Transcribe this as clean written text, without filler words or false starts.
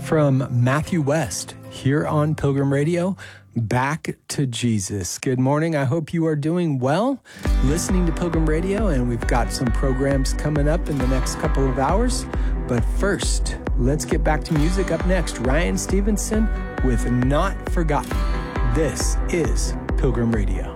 from Matthew West here on Pilgrim Radio, Back to Jesus. Good morning. I hope you are doing well listening to Pilgrim Radio, and we've got some programs coming up in the next couple of hours. But first, let's get back to music. Up next, Ryan Stevenson with Not Forgotten. This is Pilgrim Radio.